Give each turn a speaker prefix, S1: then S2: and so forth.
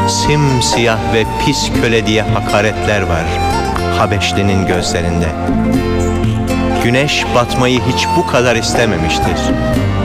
S1: simsiyah ve pis köle diye hakaretler var Habeşli'nin gözlerinde. Güneş batmayı hiç bu kadar istememiştir.